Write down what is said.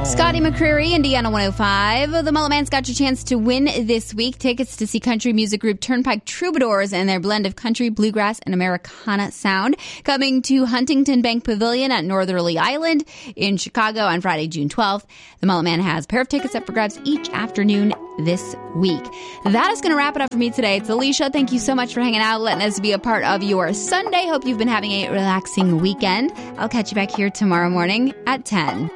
Scotty McCreery, Indiana 105. The Mullet Man's got your chance to win this week. Tickets to see country music group Turnpike Troubadours and their blend of country, bluegrass, and Americana sound. Coming to Huntington Bank Pavilion at Northerly Island in Chicago on Friday, June 12th. The Mullet Man has a pair of tickets up for grabs each afternoon this week. That is going to wrap it up for me today. It's Alicia. Thank you so much for hanging out, letting us be a part of your Sunday. Hope you've been having a relaxing weekend. I'll catch you back here tomorrow morning at 10.